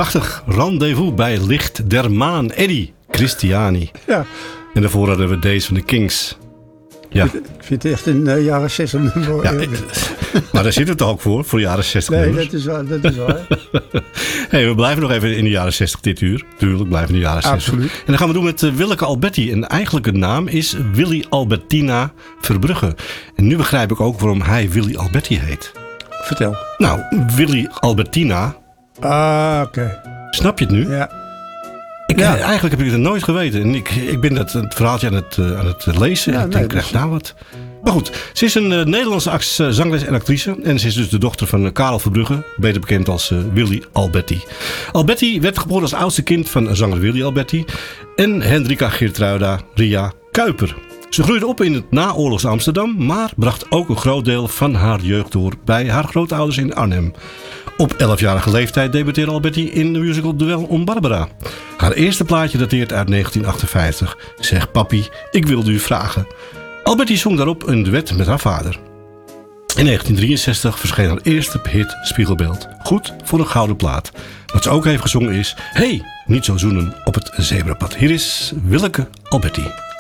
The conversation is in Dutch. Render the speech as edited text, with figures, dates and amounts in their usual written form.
Prachtig. Rendezvous bij Licht der Maan. Eddie Christiani. Ja. En daarvoor hadden we deze van de Kings. Ja. Ik vind het echt een jaren 60 nummer. Ja, maar daar zit het ook voor jaren 60 Nee, nummers. dat is waar. Hey, we blijven nog even in de jaren 60 dit uur. Tuurlijk, blijven in de jaren 60. Absoluut. En dan gaan we doen met Willeke Alberti. En eigenlijk de naam is Willy Albertina Verbrugge. En nu begrijp ik ook waarom hij Willy Alberti heet. Vertel. Nou, Willy Albertina. Oké. Snap je het nu? Ja. Eigenlijk heb ik het nooit geweten. En ik ben het verhaaltje aan het lezen. Ja, en ik denk, krijg nou wat. Maar goed, ze is een Nederlandse zangeres en actrice. En ze is dus de dochter van Karel Verbrugge. Beter bekend als Willy Alberti. Alberti werd geboren als oudste kind van zanger Willy Alberti. En Hendrika Geertruida Ria Kuiper. Ze groeide op in het naoorlogs Amsterdam. Maar bracht ook een groot deel van haar jeugd door bij haar grootouders in Arnhem. Op 11-jarige leeftijd debuteerde Alberti in de musical Duel om Barbara. Haar eerste plaatje dateert uit 1958. Zeg papi, ik wilde u vragen. Alberti zong daarop een duet met haar vader. In 1963 verscheen haar eerste hit Spiegelbeeld. Goed voor een gouden plaat. Wat ze ook heeft gezongen is... Hey, niet zo zoenen op het zebrapad. Hier is Willeke Alberti.